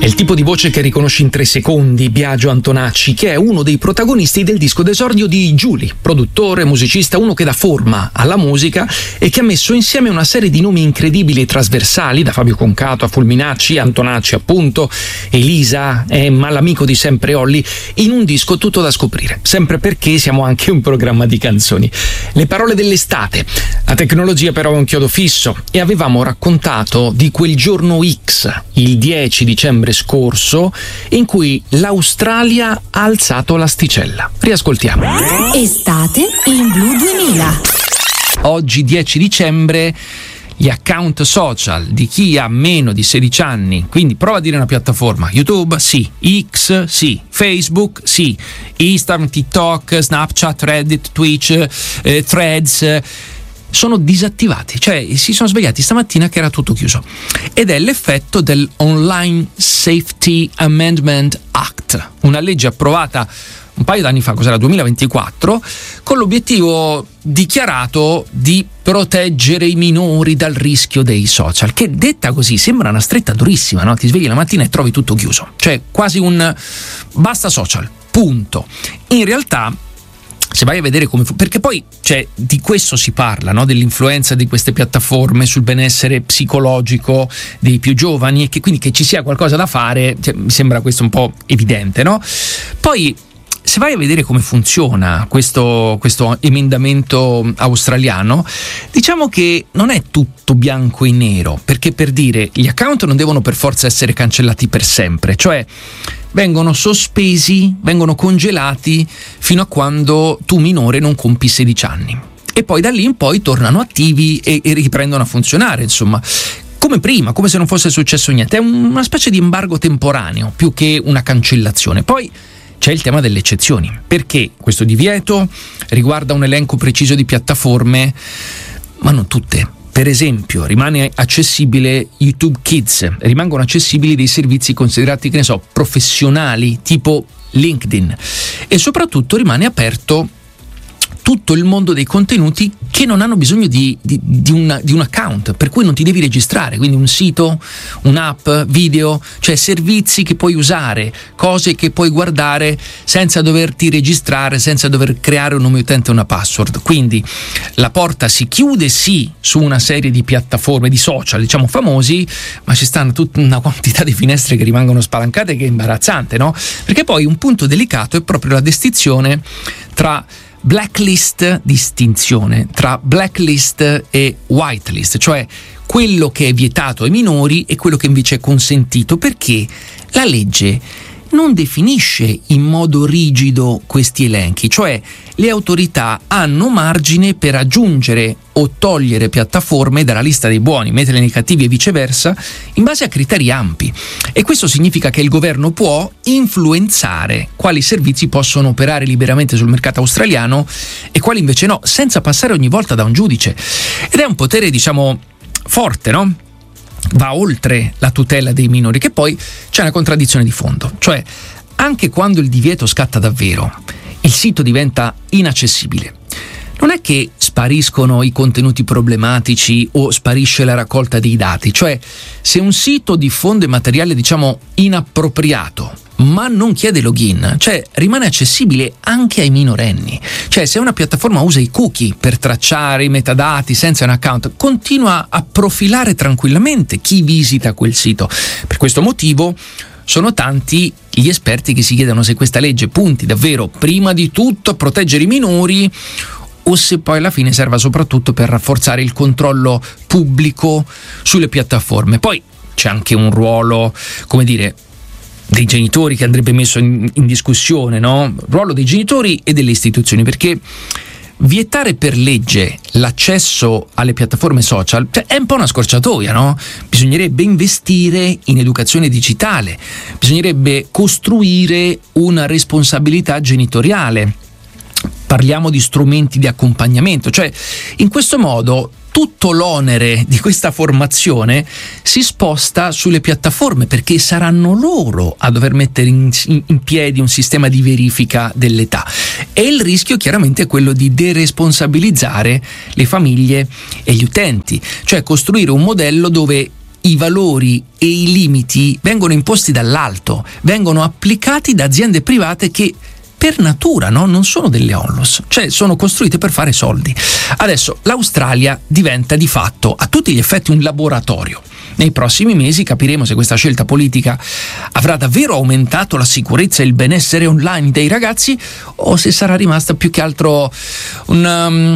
È il tipo di voce che riconosci in 3 secondi, Biagio Antonacci, che è uno dei protagonisti del disco d'esordio di Giuli, produttore, musicista, uno che dà forma alla musica e che ha messo insieme una serie di nomi incredibili e trasversali, da Fabio Concato a Fulminacci, Antonacci appunto, Elisa, Emma, l'amico di sempre Olli, in un disco tutto da scoprire, sempre perché siamo anche un programma di canzoni. Le parole dell'estate, la tecnologia però è un chiodo fisso e avevamo raccontato di quel giorno X, il 10 dicembre scorso, in cui l'Australia ha alzato l'asticella. Riascoltiamo. Estate in Blu 2000. Oggi 10 dicembre gli account social di chi ha meno di 16 anni, quindi prova a dire una piattaforma: YouTube sì, X sì, Facebook sì, Instagram, TikTok, Snapchat, Reddit, Twitch, Threads, sono disattivati, cioè si sono svegliati stamattina che era tutto chiuso, ed è l'effetto del Online Safety Amendment Act, una legge approvata un paio d'anni fa, cos'era, 2024, con l'obiettivo dichiarato di proteggere i minori dal rischio dei social, che detta così sembra una stretta durissima, no? Ti svegli la mattina e trovi tutto chiuso, cioè quasi un basta social, punto. In realtà, se vai a vedere come perché poi di questo si parla, no? Dell'influenza di queste piattaforme sul benessere psicologico dei più giovani, e che quindi che ci sia qualcosa da fare, mi sembra questo un po' evidente, no? Poi se vai a vedere come funziona questo emendamento australiano, diciamo che non è tutto bianco e nero, perché, per dire, gli account non devono per forza essere cancellati per sempre, cioè vengono sospesi, vengono congelati fino a quando tu minore non compi 16 anni, e poi da lì in poi tornano attivi e riprendono a funzionare, insomma, come prima, come se non fosse successo niente. È una specie di embargo temporaneo più che una cancellazione. Poi c'è il tema delle eccezioni, perché questo divieto riguarda un elenco preciso di piattaforme, ma non tutte. Per esempio, rimane accessibile YouTube Kids, rimangono accessibili dei servizi considerati, che ne so, professionali, tipo LinkedIn, e soprattutto rimane aperto tutto il mondo dei contenuti che non hanno bisogno di un account, per cui non ti devi registrare, quindi un sito, un'app, video, cioè servizi che puoi usare, cose che puoi guardare senza doverti registrare, senza dover creare un nome utente e una password. Quindi la porta si chiude sì su una serie di piattaforme, di social, diciamo, famosi, ma ci stanno tutta una quantità di finestre che rimangono spalancate, che è imbarazzante, no? Perché poi un punto delicato è proprio la distinzione tra distinzione tra blacklist e whitelist, cioè quello che è vietato ai minori e quello che invece è consentito, perché la legge non definisce in modo rigido questi elenchi, cioè le autorità hanno margine per aggiungere o togliere piattaforme dalla lista dei buoni, metterle nei cattivi e viceversa, in base a criteri ampi. E questo significa che il governo può influenzare quali servizi possono operare liberamente sul mercato australiano e quali invece no, senza passare ogni volta da un giudice. Ed è un potere, diciamo, forte, no? Va oltre la tutela dei minori, che poi c'è una contraddizione di fondo, cioè anche quando il divieto scatta davvero, il sito diventa inaccessibile. Non è che spariscono i contenuti problematici o sparisce la raccolta dei dati, cioè se un sito diffonde materiale, diciamo, inappropriato, ma non chiede login, cioè rimane accessibile anche ai minorenni. Cioè se una piattaforma usa i cookie per tracciare i metadati senza un account, continua a profilare tranquillamente chi visita quel sito. Per questo motivo sono tanti gli esperti che si chiedono se questa legge punti davvero prima di tutto a proteggere i minori, o se poi alla fine serva soprattutto per rafforzare il controllo pubblico sulle piattaforme. Poi c'è anche un ruolo, come dire, dei genitori che andrebbe messo in discussione, no? Il ruolo dei genitori e delle istituzioni, perché vietare per legge l'accesso alle piattaforme social, cioè, è un po' una scorciatoia, no? Bisognerebbe investire in educazione digitale, bisognerebbe costruire una responsabilità genitoriale. Parliamo di strumenti di accompagnamento, cioè in questo modo tutto l'onere di questa formazione si sposta sulle piattaforme, perché saranno loro a dover mettere in piedi un sistema di verifica dell'età, e il rischio chiaramente è quello di deresponsabilizzare le famiglie e gli utenti, cioè costruire un modello dove i valori e i limiti vengono imposti dall'alto, vengono applicati da aziende private che per natura, no? Non sono delle onlus, cioè sono costruite per fare soldi. Adesso l'Australia diventa di fatto a tutti gli effetti un laboratorio. Nei prossimi mesi capiremo se questa scelta politica avrà davvero aumentato la sicurezza e il benessere online dei ragazzi o se sarà rimasta più che altro un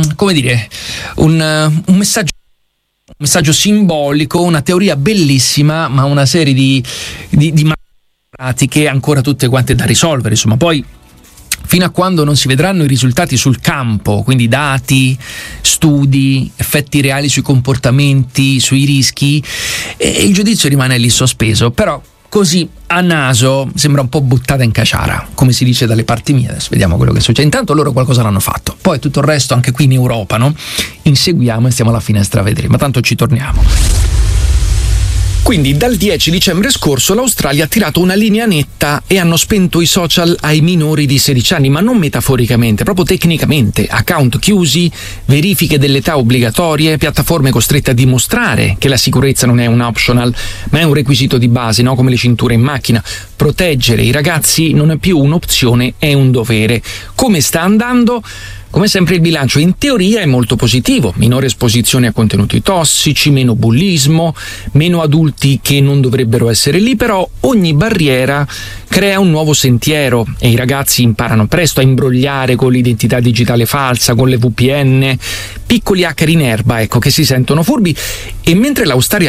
messaggio simbolico, una teoria bellissima, ma una serie di pratiche ancora tutte quante da risolvere. Insomma, poi fino a quando non si vedranno i risultati sul campo, quindi dati, studi, effetti reali sui comportamenti, sui rischi, il giudizio rimane lì sospeso. Però così a naso sembra un po' buttata in caciara, come si dice dalle parti mie. Adesso vediamo quello che succede. Intanto loro qualcosa l'hanno fatto, poi tutto il resto anche qui in Europa, no? Inseguiamo e stiamo alla finestra a vedere, ma tanto ci torniamo. Quindi dal 10 dicembre scorso l'Australia ha tirato una linea netta e hanno spento i social ai minori di 16 anni, ma non metaforicamente, proprio tecnicamente. Account chiusi, verifiche dell'età obbligatorie, piattaforme costrette a dimostrare che la sicurezza non è un optional, ma è un requisito di base, no? Come le cinture in macchina. Proteggere i ragazzi non è più un'opzione, è un dovere. Come sta andando? Come sempre il bilancio in teoria è molto positivo: minore esposizione a contenuti tossici, meno bullismo, meno adulti che non dovrebbero essere lì, però ogni barriera crea un nuovo sentiero e i ragazzi imparano presto a imbrogliare con l'identità digitale falsa, con le VPN, piccoli hacker in erba, ecco, che si sentono furbi. E mentre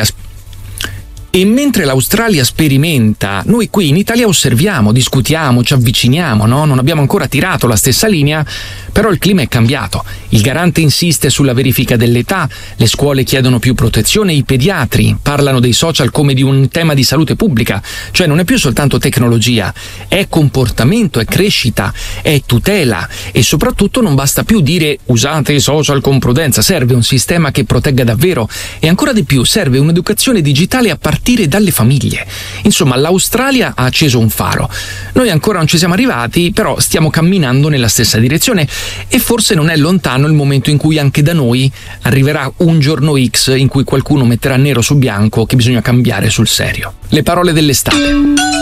l'Australia sperimenta, noi qui in Italia osserviamo, discutiamo, ci avviciniamo, no? Non abbiamo ancora tirato la stessa linea, però il clima è cambiato. Il garante insiste sulla verifica dell'età, le scuole chiedono più protezione, i pediatri parlano dei social come di un tema di salute pubblica, cioè non è più soltanto tecnologia, è comportamento, è crescita, è tutela e soprattutto non basta più dire usate i social con prudenza, serve un sistema che protegga davvero e ancora di più serve un'educazione digitale a partire dalle famiglie. Insomma, l'Australia ha acceso un faro. Noi ancora non ci siamo arrivati, però stiamo camminando nella stessa direzione e forse non è lontano il momento in cui anche da noi arriverà un giorno X in cui qualcuno metterà nero su bianco che bisogna cambiare sul serio. Le parole dell'estate.